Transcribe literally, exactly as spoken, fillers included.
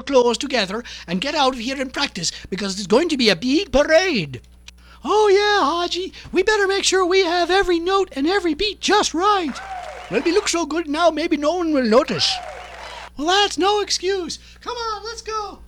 clothes together and get out of here and practice, because there's going to be a big parade." "Oh yeah, Haji, we better make sure we have every note and every beat just right." "Well, we look so good now, maybe no one will notice." "Well, that's no excuse. Come on, let's go."